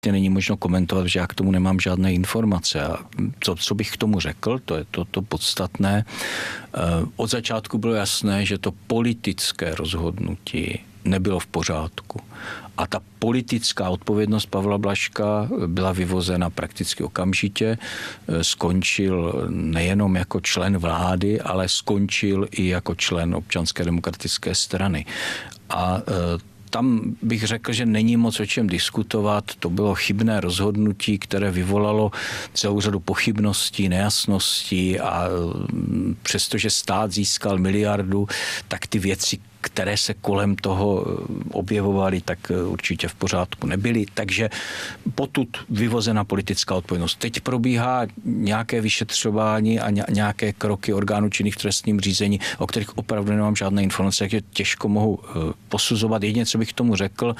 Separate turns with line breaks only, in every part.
není možno komentovat, že já k tomu nemám žádné informace. A co bych k tomu řekl, to je to podstatné. Od začátku bylo jasné, že to politické rozhodnutí nebylo v pořádku. A ta politická odpovědnost Pavla Blažka byla vyvozena prakticky okamžitě. Skončil nejenom jako člen vlády, ale skončil i jako člen Občanské demokratické strany. A tam bych řekl, že není moc o čem diskutovat. To bylo chybné rozhodnutí, které vyvolalo celou řadu pochybností, nejasností a přestože stát získal miliardu, tak ty věci, které se kolem toho objevovaly, tak určitě v pořádku nebyly. Takže potud vyvozena politická odpovědnost. Teď probíhá nějaké vyšetřování a nějaké kroky orgánů činných v trestním řízení, o kterých opravdu nemám žádné informace, takže těžko mohu posuzovat. Jedině, co bych k tomu řekl,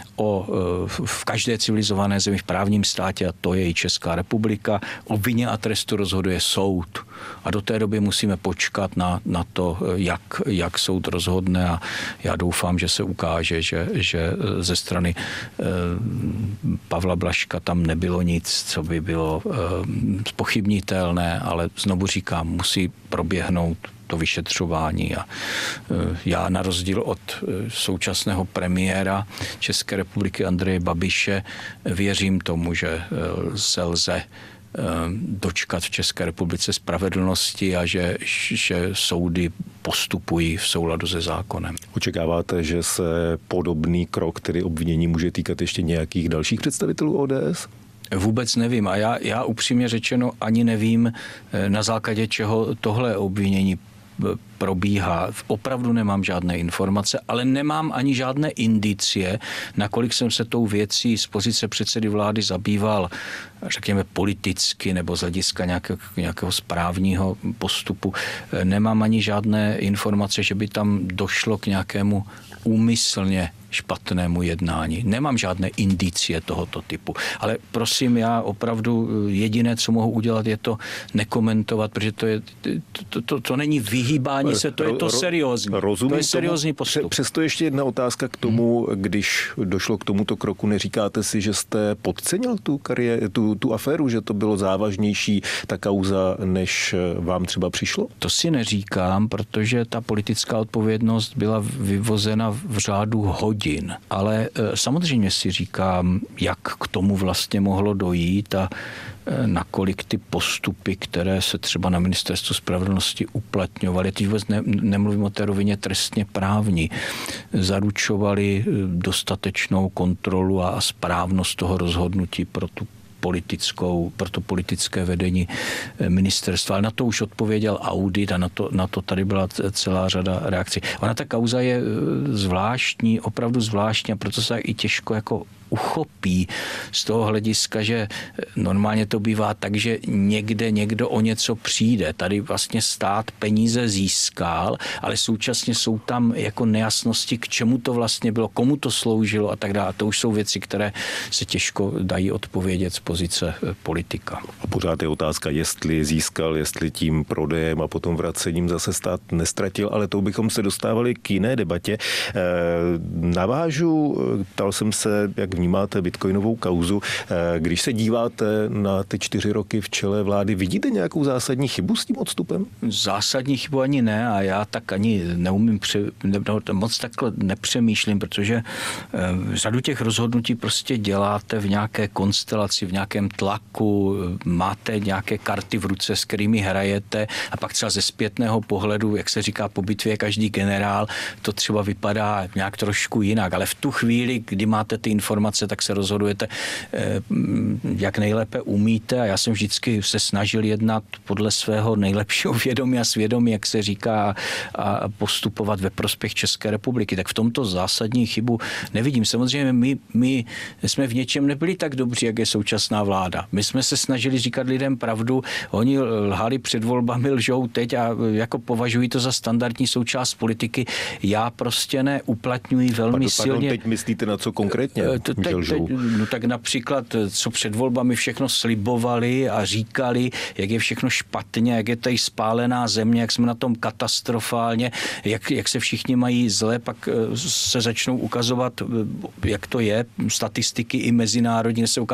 v každé civilizované zemi v právním státě, a to je i Česká republika, o vině a trestu rozhoduje soud. A do té doby musíme počkat na to, jak soud rozhodne, a já doufám, že se ukáže, že ze strany Pavla Blažka tam nebylo nic, co by bylo zpochybnitelné, ale znovu říkám, musí proběhnout to vyšetřování a já na rozdíl od současného premiéra České republiky Andreje Babiše věřím tomu, že se lze dočkat v České republice spravedlnosti a že soudy postupují v souladu se zákonem.
Očekáváte, že se podobný krok, tedy obvinění, může týkat ještě nějakých dalších představitelů ODS?
Vůbec nevím a já upřímně řečeno ani nevím, na základě čeho tohle obvinění probíhá. Opravdu nemám žádné informace, ale nemám ani žádné indicie, nakolik jsem se tou věcí z pozice předsedy vlády zabýval, řekněme politicky nebo z hlediska nějakého správního postupu. Nemám ani žádné informace, že by tam došlo k nějakému úmyslně špatnému jednání. Nemám žádné indicie tohoto typu. Ale prosím, já opravdu jediné, co mohu udělat, je to nekomentovat, protože to není vyhýbání se, to je to seriózní.
Rozumím,
to je seriózní postup.
Přesto ještě jedna otázka k tomu, když došlo k tomuto kroku, neříkáte si, že jste podcenil tu aféru, že to bylo závažnější, ta kauza, než vám třeba přišlo?
To si neříkám, protože ta politická odpovědnost byla vyvozena v řádu hodin. Ale samozřejmě si říkám, jak k tomu vlastně mohlo dojít a nakolik ty postupy, které se třeba na Ministerstvu spravedlnosti uplatňovaly, teď vůbec nemluvím o té rovině trestně právní, zaručovaly dostatečnou kontrolu a správnost toho rozhodnutí pro to politické vedení ministerstva. Ale na to už odpověděl audit a na to tady byla celá řada reakcí. Ona ta kauza je zvláštní, opravdu zvláštní a proto se i těžko jako uchopí z toho hlediska, že normálně to bývá tak, že někdo o něco přijde. Tady vlastně stát peníze získal, ale současně jsou tam jako nejasnosti, k čemu to vlastně bylo, komu to sloužilo a tak dále. A to už jsou věci, které se těžko dají odpovědět z pozice politika.
A pořád je otázka, jestli získal, jestli tím prodejem a potom vracením zase stát nestratil, ale to bychom se dostávali k jiné debatě. Navážu, ptal jsem se, jak vnímáte bitcoinovou kauzu. Když se díváte na ty 4 roky v čele vlády, vidíte nějakou zásadní chybu s tím odstupem?
Zásadní chybu ani ne a já tak ani neumím, moc takhle nepřemýšlím, protože řadu těch rozhodnutí prostě děláte v nějaké konstelaci, v nějakém tlaku, máte nějaké karty v ruce, s kterými hrajete a pak třeba ze zpětného pohledu, jak se říká po bitvě každý generál, to třeba vypadá nějak trošku jinak, ale v tu chvíli, kdy máte ty informace, tak se rozhodujete, jak nejlépe umíte a já jsem vždycky se snažil jednat podle svého nejlepšího vědomí a svědomí, jak se říká, a postupovat ve prospěch České republiky. Tak v tomto zásadní chybu nevidím. Samozřejmě my jsme v něčem nebyli tak dobří, jak je současná vláda. My jsme se snažili říkat lidem pravdu, oni lhali před volbami, lžou teď a jako považují to za standardní součást politiky. Já prostě neuplatňuji velmi silně.
Teď myslíte na co konkrétně?
No tak například, co před volbami všechno slibovali a říkali, jak je všechno špatně, jak je tady spálená země, jak jsme na tom katastrofálně, jak se všichni mají zle, pak se začnou ukazovat, jak to je, statistiky i mezinárodní se ukážou,